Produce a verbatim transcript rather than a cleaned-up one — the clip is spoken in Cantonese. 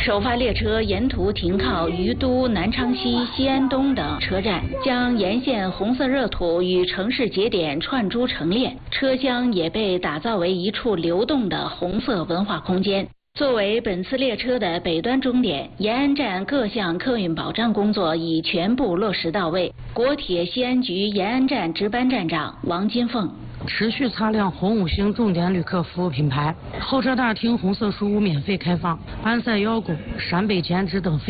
首发列车沿途停靠于都、南昌西、西安东等车站，将沿线红色热土与城市节点串珠成链。车厢也被打造为一处流动的红色文化空间。作为本次列车的北端终点，延安站各项客运保障工作已全部落实到位。国铁西安局延安站值班站长王金凤。 持续擦亮红五星重点旅客服务品牌，候车大厅红色书屋免费开放，安塞腰鼓、陕北剪纸等非